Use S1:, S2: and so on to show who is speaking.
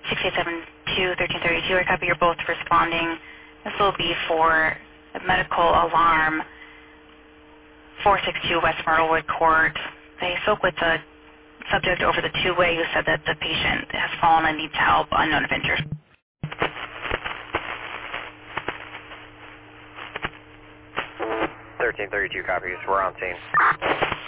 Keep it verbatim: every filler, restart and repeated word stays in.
S1: six eight seven two, thirteen thirty-two. I copy you're both responding. This will be for a medical alarm, four sixty-two West Myrtlewood Court. They spoke with the subject over the two-way who said that the patient has fallen and needs help, unknown of injury.
S2: thirteen thirty-two copies. We're on scene.